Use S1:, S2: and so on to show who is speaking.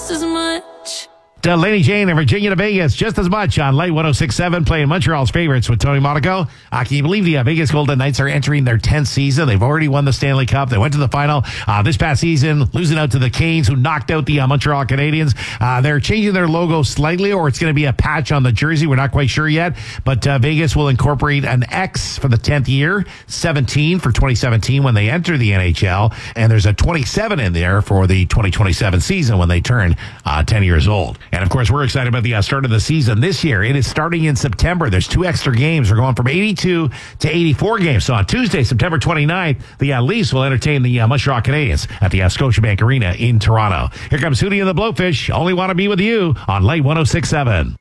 S1: just as much.
S2: Delaney Jane and Virginia to Vegas, just as much on Light 106.7, playing Montreal's favorites with Tony Monaco. Can you believe the Vegas Golden Knights are entering their 10th season? They've already won the Stanley Cup. They went to the final this past season, losing out to the Canes, who knocked out the Montreal Canadiens. They're changing their logo slightly, or it's going to be a patch on the jersey. We're not quite sure yet, but Vegas will incorporate an X for the 10th year, 17 for 2017 when they enter the NHL, and there's a 27 in there for the 2027 season when they turn 10 years old. And, of course, we're excited about the start of the season this year. It is starting in September. There's 2 extra games. We're going from 82 to 84 games. So on Tuesday, September 29th, the Leafs will entertain the Montreal Canadiens at the Scotiabank Arena in Toronto. Here comes Hootie and the Blowfish. Only want to be with you on Light 106.7.